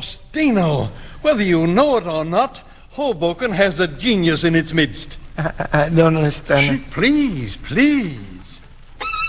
Faustino, whether you know it or not, Hoboken has a genius in its midst. I don't understand. Please, please.